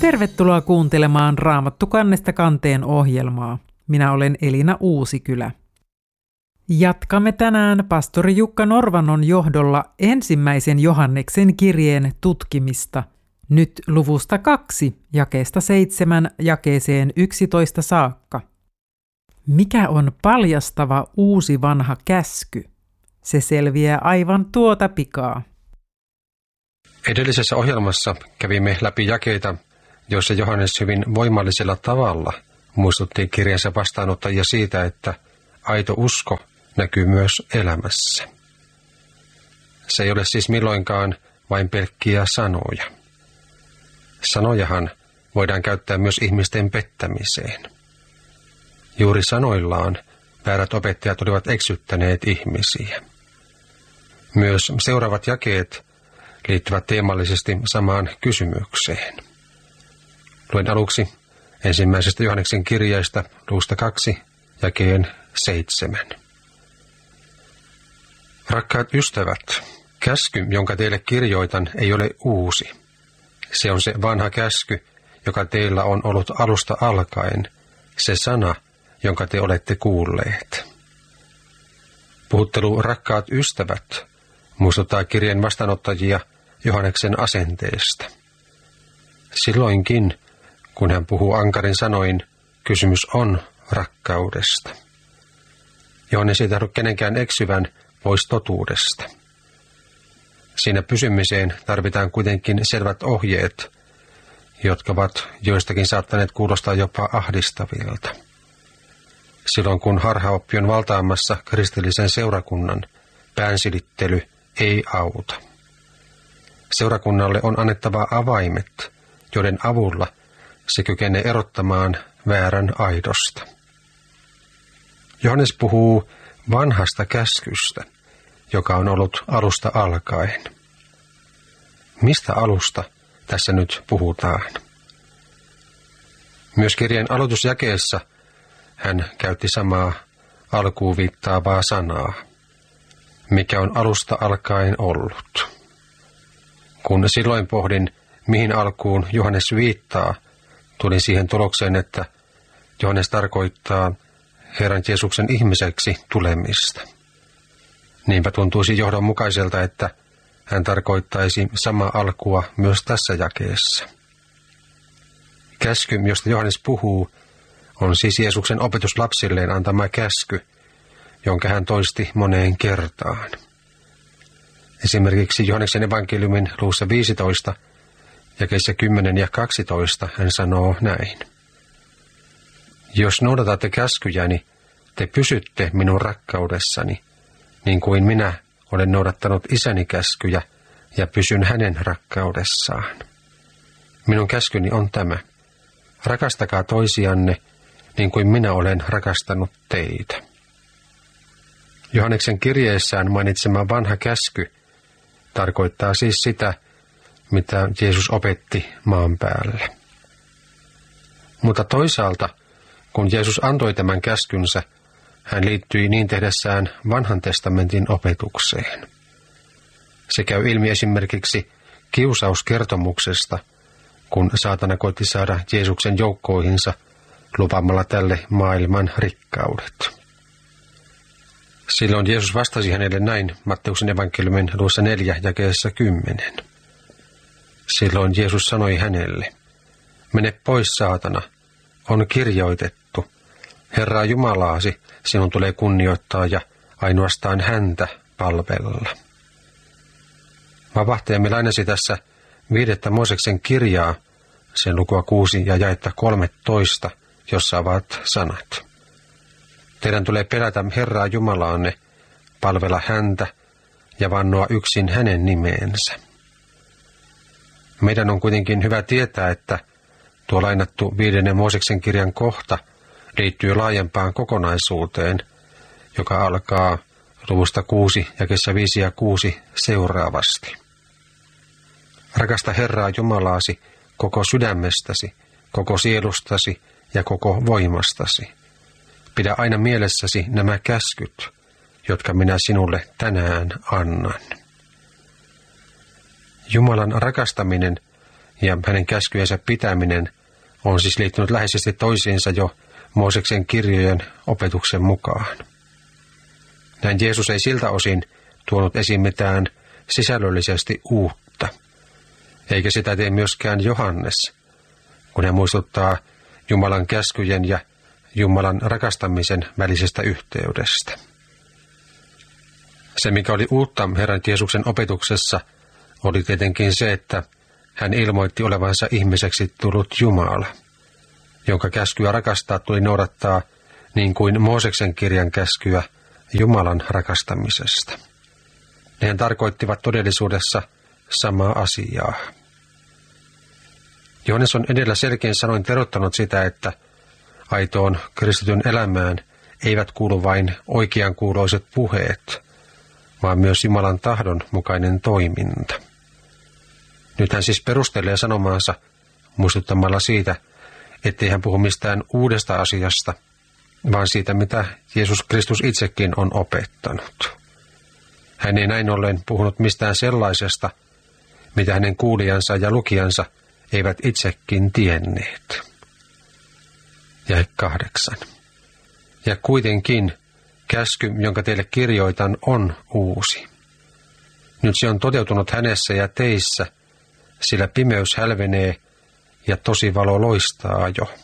Tervetuloa kuuntelemaan Raamattu kannesta kanteen ohjelmaa. Minä olen Elina Uusikylä. Jatkamme tänään pastori Jukka Norvannon johdolla ensimmäisen Johanneksen kirjeen tutkimista. Nyt luvusta 2, jakeesta 7 jakeeseen 11 saakka. Mikä on paljastava uusi vanha käsky? Se selviää aivan tuota pikaa. Edellisessä ohjelmassa kävimme läpi jakeita, joissa Johannes hyvin voimallisella tavalla muistutti kirjansa vastaanottajia siitä, että aito usko näkyy myös elämässä. Se ei ole siis milloinkaan vain pelkkiä sanoja. Sanojahan voidaan käyttää myös ihmisten pettämiseen. Juuri sanoillaan väärät opettajat olivat eksyttäneet ihmisiä. Myös seuraavat jakeet liittyvät teemallisesti samaan kysymykseen. Luen aluksi ensimmäisestä Johanneksen kirjeestä luvusta 2, jakeen 7. Rakkaat ystävät, käsky, jonka teille kirjoitan, ei ole uusi. Se on se vanha käsky, joka teillä on ollut alusta alkaen, se sana, jonka te olette kuulleet. Puhuttelu rakkaat ystävät muistuttaa kirjeen vastaanottajia Johanneksen asenteesta. Silloinkin, kun hän puhuu ankarin sanoin, kysymys on rakkaudesta. Johannes ei tahdo kenenkään eksyvän pois totuudesta. Siinä pysymiseen tarvitaan kuitenkin selvät ohjeet, jotka ovat joistakin saattaneet kuulostaa jopa ahdistavilta. Silloin kun harhaoppi on valtaamassa kristillisen seurakunnan, päänsilittely ei auta. Seurakunnalle on annettava avaimet, joiden avulla se kykenee erottamaan väärän aidosta. Johannes puhuu vanhasta käskystä, joka on ollut alusta alkaen. Mistä alusta tässä nyt puhutaan? Myös kirjeen aloitusjakeessa hän käytti samaa alkuun viittaavaa sanaa, mikä on alusta alkaen ollut. Kun silloin pohdin, mihin alkuun Johannes viittaa, tulin siihen tulokseen, että Johannes tarkoittaa Herran Jeesuksen ihmiseksi tulemista. Niinpä tuntuisi johdonmukaiselta, että hän tarkoittaisi samaa alkua myös tässä jakeessa. Käsky, josta Johannes puhuu, on siis Jeesuksen opetus lapsilleen antama käsky, jonka hän toisti moneen kertaan. Esimerkiksi Johanneksen evankeliumin luvussa 15, jakeissa 10 ja 12 hän sanoo näin. Jos noudatatte käskyjäni, te pysytte minun rakkaudessani, niin kuin minä olen noudattanut isäni käskyjä ja pysyn hänen rakkaudessaan. Minun käskyni on tämä. Rakastakaa toisianne, niin kuin minä olen rakastanut teitä. Johanneksen kirjeessään mainitsema vanha käsky tarkoittaa siis sitä, mitä Jeesus opetti maan päällä. Mutta toisaalta, kun Jeesus antoi tämän käskynsä, hän liittyi niin tehdessään vanhan testamentin opetukseen. Se käy ilmi esimerkiksi kiusauskertomuksesta, kun saatana koitti saada Jeesuksen joukkoihinsa lupaamalla tälle maailman rikkaudet. Silloin Jeesus vastasi hänelle näin Matteuksen evankeliumin luvussa 4 jakeessa 10. Silloin Jeesus sanoi hänelle, mene pois saatana, on kirjoitettu, Herraa Jumalaasi sinun tulee kunnioittaa ja ainoastaan häntä palvella. Vapahtajamme lainasi tässä 5. Mooseksen kirjaa, sen lukua 6 ja jaetta 13, jossa ovat sanat. Teidän tulee pelätä Herraa Jumalaanne, palvella häntä ja vannoa yksin hänen nimeensä. Meidän on kuitenkin hyvä tietää, että tuo lainattu 5. Mooseksen kirjan kohta liittyy laajempaan kokonaisuuteen, joka alkaa luvusta 6 jakeessa 5 ja 6 seuraavasti. Rakasta Herraa Jumalaasi koko sydämestäsi, koko sielustasi ja koko voimastasi. Pidä aina mielessäsi nämä käskyt, jotka minä sinulle tänään annan. Jumalan rakastaminen ja hänen käskyjensä pitäminen on siis liittynyt läheisesti toisiinsa jo Mooseksen kirjojen opetuksen mukaan. Näin Jeesus ei siltä osin tuonut esiin mitään sisällöllisesti uutta, eikä sitä tee myöskään Johannes, kun hän muistuttaa Jumalan käskyjen ja Jumalan rakastamisen välisestä yhteydestä. Se, mikä oli uutta Herran Jeesuksen opetuksessa, oli tietenkin se, että hän ilmoitti olevansa ihmiseksi tullut Jumala, jonka käskyä rakastaa tuli noudattaa niin kuin Mooseksen kirjan käskyä Jumalan rakastamisesta. Nehän tarkoittivat todellisuudessa samaa asiaa. Johannes on edellä selkein sanoin terottanut sitä, että aitoon kristityn elämään eivät kuulu vain oikeankuuloiset puheet, vaan myös Jumalan tahdon mukainen toiminta. Nyt hän siis perustelee sanomaansa muistuttamalla siitä, ettei hän puhu mistään uudesta asiasta, vaan siitä, mitä Jeesus Kristus itsekin on opettanut. Hän ei näin ollen puhunut mistään sellaisesta, mitä hänen kuulijansa ja lukijansa eivät itsekin tienneet. Jae 8. Ja kuitenkin käsky, jonka teille kirjoitan, on uusi. Nyt se on toteutunut hänessä ja teissä, sillä pimeys hälvenee ja tosi valo loistaa jo.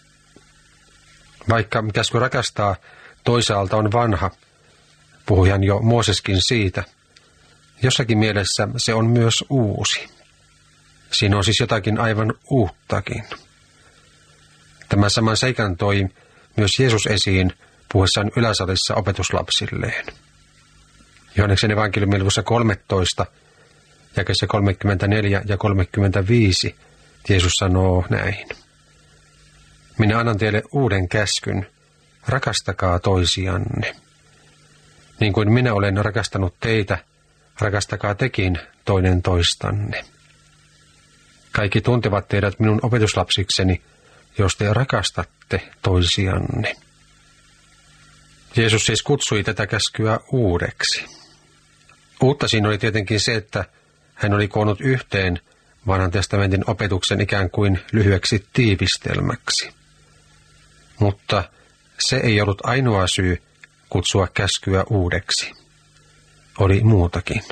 Vaikka käsky rakastaa toisaalta on vanha, puhui hän jo Mooseskin siitä, jossakin mielessä se on myös uusi. Siinä on siis jotakin aivan uuttakin. Tämän saman seikan toi myös Jeesus esiin puhuessaan yläsalissa opetuslapsilleen. Johanneksen evankeliumin luvussa 13, jakeissa 34 ja 35, Jeesus sanoo näin. Minä annan teille uuden käskyn, rakastakaa toisianne. Niin kuin minä olen rakastanut teitä, rakastakaa tekin toinen toistanne. Kaikki tuntevat teidät minun opetuslapsikseni, jos te rakastatte toisianne. Jeesus siis kutsui tätä käskyä uudeksi. Uutta siinä oli tietenkin se, että hän oli koonnut yhteen Vanhan testamentin opetuksen ikään kuin lyhyeksi tiivistelmäksi. Mutta se ei ollut ainoa syy kutsua käskyä uudeksi. Oli muutakin.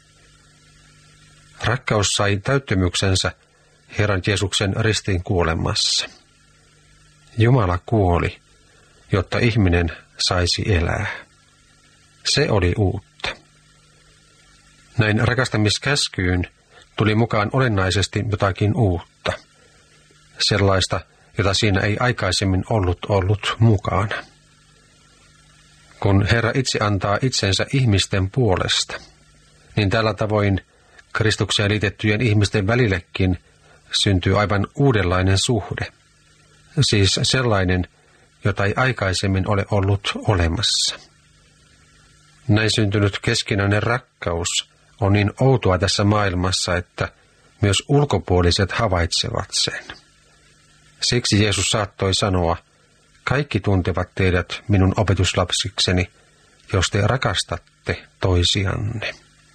Rakkaus sai täyttymyksensä Herran Jeesuksen ristiin kuolemassa. Jumala kuoli, jotta ihminen saisi elää. Se oli uutta. Näin rakastamiskäskyyn tuli mukaan olennaisesti jotakin uutta. Sellaista, jota siinä ei aikaisemmin ollut mukana. Kun Herra itse antaa itsensä ihmisten puolesta, niin tällä tavoin Kristukseen liitettyjen ihmisten välillekin syntyy aivan uudenlainen suhde. Siis sellainen, jota ei aikaisemmin ole ollut olemassa. Näin syntynyt keskinäinen rakkaus on niin outoa tässä maailmassa, että myös ulkopuoliset havaitsevat sen. Siksi Jeesus saattoi sanoa, kaikki tuntevat teidät minun opetuslapsikseni, jos te rakastatte toisianne.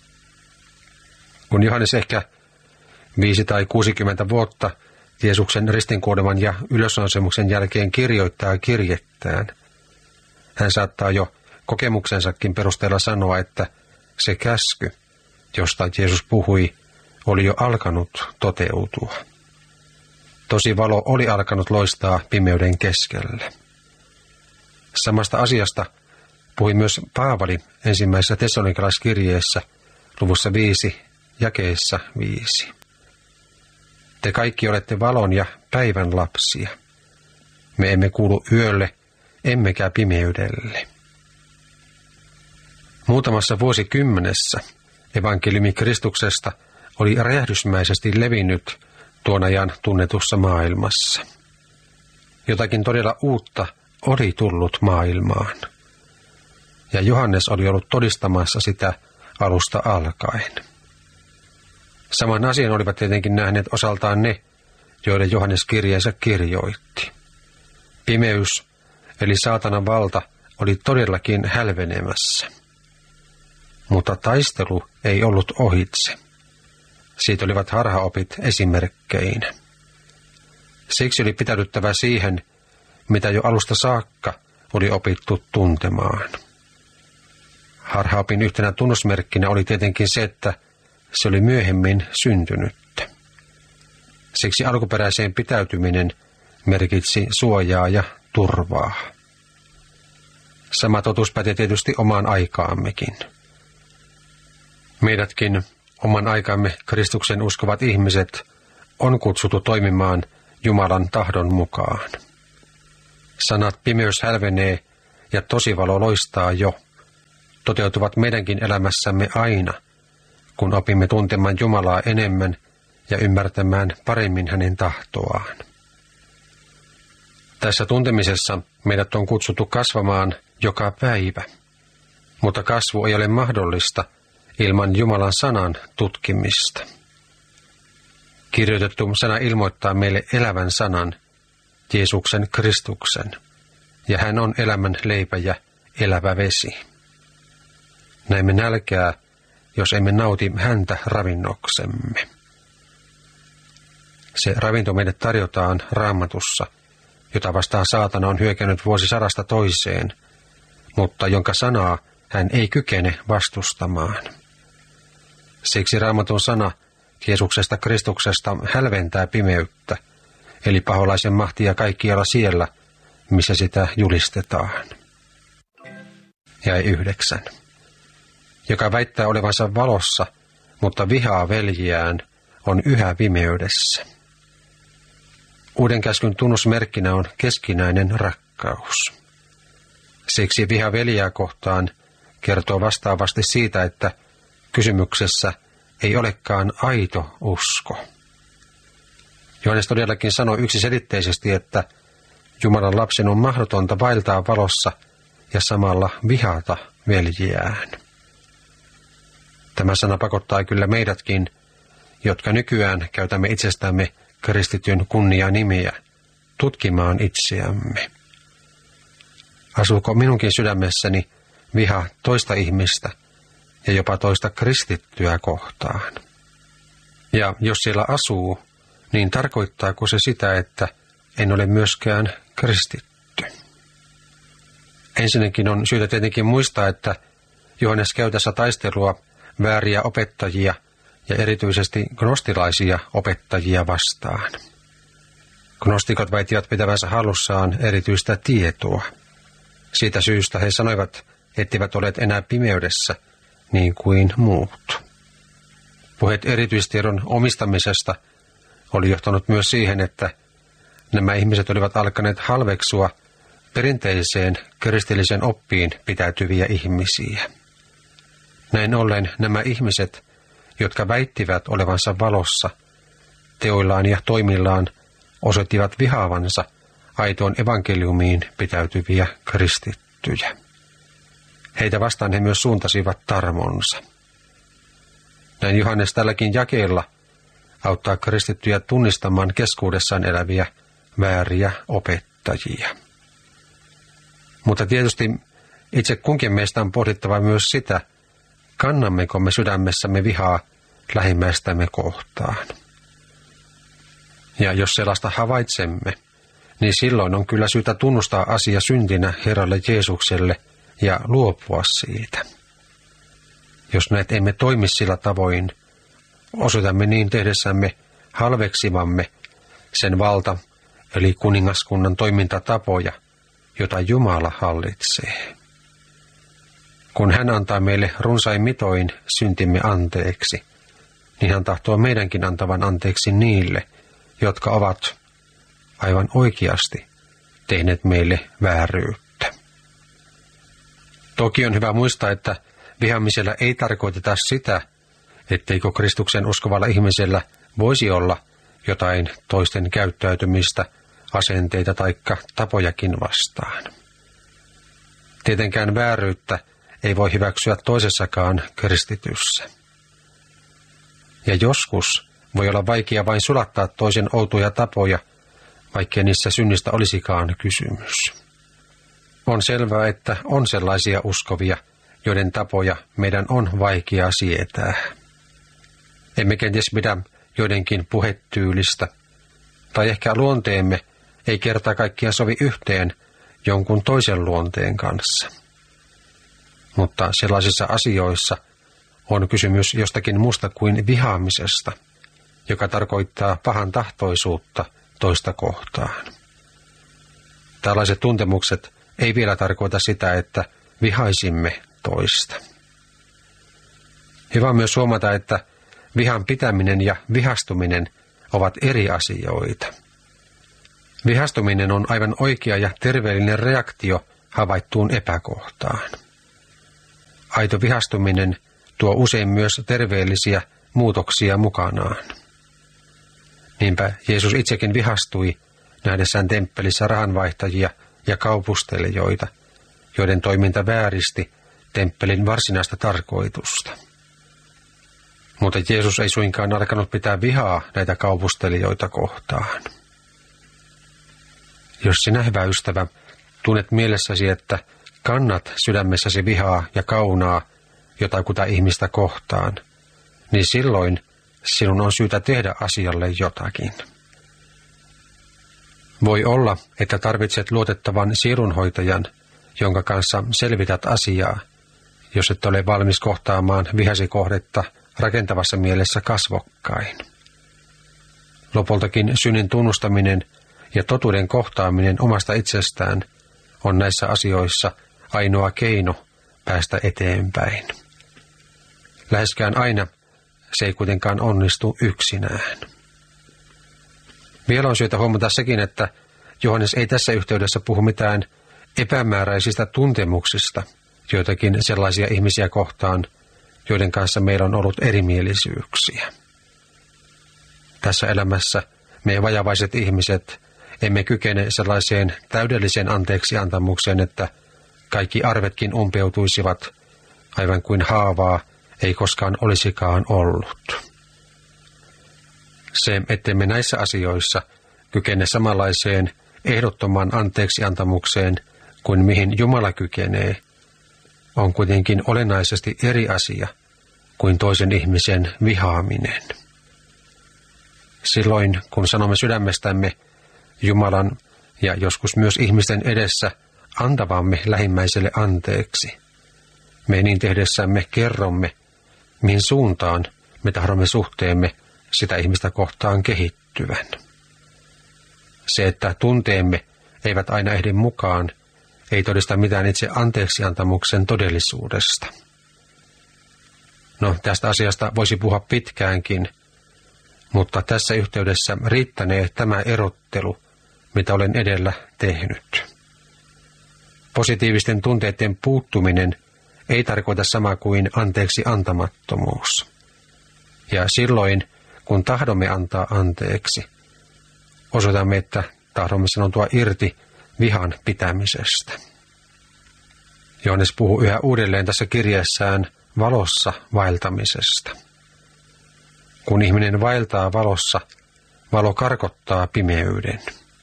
Kun Johannes ehkä 5 tai 60 vuotta Jeesuksen ristinkuoleman ja ylösnousemuksen jälkeen kirjoittaa kirjettään, hän saattaa jo kokemuksensakin perusteella sanoa, että se käsky, josta Jeesus puhui, oli jo alkanut toteutua. Tosi valo oli alkanut loistaa pimeyden keskellä. Samasta asiasta puhui myös Paavali ensimmäisessä Tessalonikalaiskirjeessä luvussa 5, jakeessa 5. Te kaikki olette valon ja päivän lapsia. Me emme kuulu yölle, emmekä pimeydelle. Muutamassa vuosikymmenessä evankeliumi Kristuksesta oli räjähdysmäisesti levinnyt tuon ajan tunnetussa maailmassa. Jotakin todella uutta oli tullut maailmaan. Ja Johannes oli ollut todistamassa sitä alusta alkaen. Saman asian olivat tietenkin nähneet osaltaan ne, joille Johannes kirjeensä kirjoitti. Pimeys, eli saatanan valta, oli todellakin hälvenemässä. Mutta taistelu ei ollut ohitse. siitä olivat harhaopit esimerkkeinä. Siksi oli pitäydyttävä siihen, mitä jo alusta saakka oli opittu tuntemaan. Harhaopin yhtenä tunnusmerkkinä oli tietenkin se, että se oli myöhemmin syntynyttä. Siksi alkuperäiseen pitäytyminen merkitsi suojaa ja turvaa. Sama totuus pätee tietysti omaan aikaammekin. Meidätkin oman aikamme Kristuksen uskovat ihmiset on kutsuttu toimimaan Jumalan tahdon mukaan. Sanat pimeys hälvenee ja tosivalo loistaa jo toteutuvat meidänkin elämässämme aina, kun opimme tuntemaan Jumalaa enemmän ja ymmärtämään paremmin hänen tahtoaan. Tässä tuntemisessa meidät on kutsuttu kasvamaan joka päivä, mutta kasvu ei ole mahdollista ilman Jumalan sanan tutkimista. Kirjoitettu sana ilmoittaa meille elävän sanan, Jeesuksen Kristuksen, ja hän on elämän leipä ja elävä vesi. Näemme nälkää, jos emme nauti häntä ravinnoksemme. Se ravinto meille tarjotaan Raamatussa, jota vastaan saatana on hyökännyt vuosisadasta toiseen, mutta jonka sanaa hän ei kykene vastustamaan. Siksi Raamatun sana Jeesuksesta Kristuksesta hälventää pimeyttä, eli paholaisen mahtia kaikkialla siellä, missä sitä julistetaan. Jae 9. Joka väittää olevansa valossa, mutta vihaa veljiään, on yhä pimeydessä. Uuden käskyn tunnusmerkkinä on keskinäinen rakkaus. Siksi viha veljeä kohtaan kertoo vastaavasti siitä, että kysymyksessä ei olekaan aito usko. Johannes todellakin sanoi yksiselitteisesti, että Jumalan lapsen on mahdotonta vaeltaa valossa ja samalla vihata veljiään. Tämä sana pakottaa kyllä meidätkin, jotka nykyään käytämme itsestämme kristityn kunnianimiä, tutkimaan itseämme. Asuuko minunkin sydämessäni viha toista ihmistä ja jopa toista kristittyä kohtaan? Ja jos siellä asuu, niin tarkoittaako se sitä, että en ole myöskään kristitty? Ensinnäkin on syytä tietenkin muistaa, että Johannes käy tässä taistelua vääriä opettajia ja erityisesti gnostilaisia opettajia vastaan. Gnostikot väittivät pitävänsä hallussaan erityistä tietoa. Siitä syystä he sanoivat, etteivät olleet enää pimeydessä niin kuin muut. Puheet erityistiedon omistamisesta oli johtanut myös siihen, että nämä ihmiset olivat alkaneet halveksua perinteiseen kristillisen oppiin pitäytyviä ihmisiä. Näin ollen nämä ihmiset, jotka väittivät olevansa valossa, teoillaan ja toimillaan osoittivat vihaavansa aitoon evankeliumiin pitäytyviä kristittyjä. Heitä vastaan he myös suuntasivat tarmonsa. Näin Johannes tälläkin jakeella auttaa kristittyjä tunnistamaan keskuudessaan eläviä vääriä opettajia. Mutta tietysti itse kunkin meistä on pohdittava myös sitä, kannammeko me sydämessämme vihaa lähimmäistämme kohtaan. Ja jos sellaista havaitsemme, niin silloin on kyllä syytä tunnustaa asia syntinä Herralle Jeesukselle ja luopua siitä. Jos näet emme toimi sillä tavoin, osoitamme niin tehdessämme halveksivamme sen valta, eli kuningaskunnan toimintatapoja, jota Jumala hallitsee. Kun hän antaa meille runsain mitoin syntimme anteeksi, niin hän tahtoo meidänkin antavan anteeksi niille, jotka ovat aivan oikeasti tehneet meille vääryyttä. Toki on hyvä muistaa, että vihaamisella ei tarkoiteta sitä, etteikö Kristuksen uskovalla ihmisellä voisi olla jotain toisten käyttäytymistä, asenteita tai tapojakin vastaan. Tietenkään vääryyttä ei voi hyväksyä toisessakaan kristityssä. Ja joskus voi olla vaikea vain sulattaa toisen outoja tapoja, vaikkei niissä synnistä olisikaan kysymys. On selvää, että on sellaisia uskovia, joiden tapoja meidän on vaikea sietää. Emme kenties pidä joidenkin puhetyylistä, tai ehkä luonteemme ei kerta kaikkiaan sovi yhteen jonkun toisen luonteen kanssa. Mutta sellaisissa asioissa on kysymys jostakin muusta kuin vihaamisesta, joka tarkoittaa pahan tahtoisuutta toista kohtaan. Tällaiset tuntemukset ei vielä tarkoita sitä, että vihaisimme toista. Hyvä on myös huomata, että vihan pitäminen ja vihastuminen ovat eri asioita. Vihastuminen on aivan oikea ja terveellinen reaktio havaittuun epäkohtaan. Aito vihastuminen tuo usein myös terveellisiä muutoksia mukanaan. Niinpä Jeesus itsekin vihastui nähdessään temppelissä rahanvaihtajia ja kaupustelijoita, joiden toiminta vääristi temppelin varsinaista tarkoitusta. Mutta Jeesus ei suinkaan alkanut pitää vihaa näitä kaupustelijoita kohtaan. Jos sinä, hyvä ystävä, tunnet mielessäsi, että kannat sydämessäsi vihaa ja kaunaa jotakuta ihmistä kohtaan, niin silloin sinun on syytä tehdä asialle jotakin. Voi olla, että tarvitset luotettavan sielunhoitajan, jonka kanssa selvität asiaa, jos et ole valmis kohtaamaan vihasi kohdetta rakentavassa mielessä kasvokkain. Lopultakin synnin tunnustaminen ja totuuden kohtaaminen omasta itsestään on näissä asioissa ainoa keino päästä eteenpäin. Läheskään aina se ei kuitenkaan onnistu yksinään. Vielä on syytä huomata sekin, että Johannes ei tässä yhteydessä puhu mitään epämääräisistä tuntemuksista joitakin sellaisia ihmisiä kohtaan, joiden kanssa meillä on ollut erimielisyyksiä. Tässä elämässä me vajavaiset ihmiset emme kykene sellaiseen täydelliseen anteeksiantamukseen, että kaikki arvetkin umpeutuisivat, aivan kuin haavaa ei koskaan olisikaan ollut. Se, ettemme näissä asioissa kykene samanlaiseen ehdottomaan anteeksiantamukseen kuin mihin Jumala kykenee, on kuitenkin olennaisesti eri asia kuin toisen ihmisen vihaaminen. Silloin, kun sanomme sydämestämme Jumalan ja joskus myös ihmisten edessä antavamme lähimmäiselle anteeksi, me niin tehdessämme kerromme, mihin suuntaan me tahdomme suhteemme sitä ihmistä kohtaan kehittyvän. Se, että tunteemme eivät aina ehdi mukaan, ei todista mitään itse anteeksiantamuksen todellisuudesta. No, tästä asiasta voisi puhua pitkäänkin, mutta tässä yhteydessä riittänee tämä erottelu, mitä olen edellä tehnyt. Positiivisten tunteiden puuttuminen ei tarkoita sama kuin anteeksi antamattomuus. Ja silloin, kun tahdomme antaa anteeksi, osoitamme, että tahdomme sanoutua irti vihan pitämisestä. Johannes puhuu yhä uudelleen tässä kirjeessään valossa vaeltamisesta. Kun ihminen vaeltaa valossa, valo karkottaa pimeyden.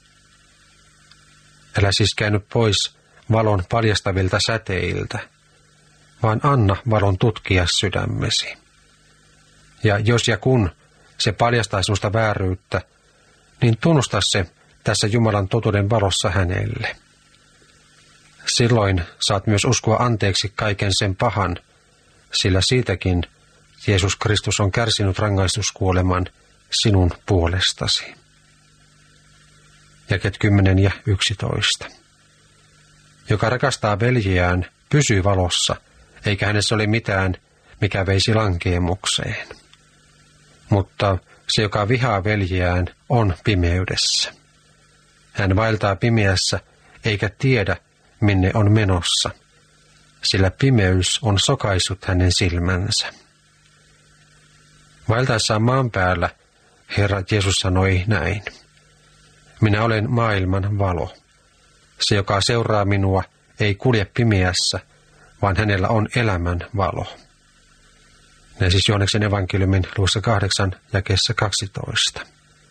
Älä siis käänny pois valon paljastavilta säteiltä, vaan anna valon tutkia sydämesi. Ja jos ja kun se paljastaa sinusta vääryyttä, niin tunnusta se tässä Jumalan totuuden valossa hänelle. Silloin saat myös uskoa anteeksi kaiken sen pahan, sillä siitäkin Jeesus Kristus on kärsinyt rangaistuskuoleman sinun puolestasi. Jakeet 10 ja 11. Joka rakastaa veljeään, pysyy valossa, eikä hänessä ole mitään, mikä veisi lankeemukseen. Mutta se, joka vihaa veljeään, on pimeydessä. Hän vaeltaa pimeässä, eikä tiedä, minne on menossa, sillä pimeys on sokaissut hänen silmänsä. Vaeltaessaan maan päällä Herra Jeesus sanoi näin: minä olen maailman valo. Se, joka seuraa minua, ei kulje pimeässä, vaan hänellä on elämän valo. Näin siis Johanneksen evankeliumin luvussa 8 jakeessa 12.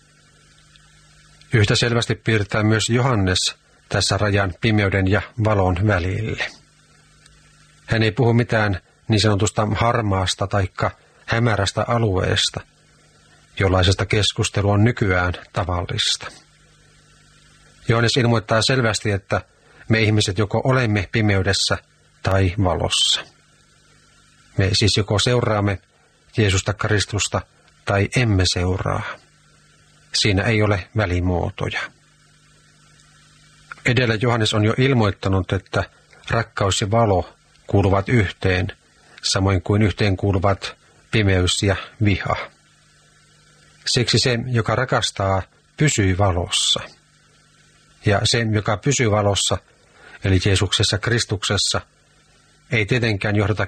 Yhtä selvästi piirtää myös Johannes tässä rajan pimeyden ja valon välille. Hän ei puhu mitään niin sanotusta harmaasta taikka hämärästä alueesta, jollaisesta keskustelu on nykyään tavallista. Johannes ilmoittaa selvästi, että me ihmiset joko olemme pimeydessä tai valossa. Me siis joko seuraamme Jeesusta Kristusta tai emme seuraa. Siinä ei ole välimuotoja. Edellä Johannes on jo ilmoittanut, että rakkaus ja valo kuuluvat yhteen, samoin kuin yhteen kuuluvat pimeys ja viha. Siksi se, joka rakastaa, pysyy valossa. Ja se, joka pysyy valossa, eli Jeesuksessa Kristuksessa, ei tietenkään johdata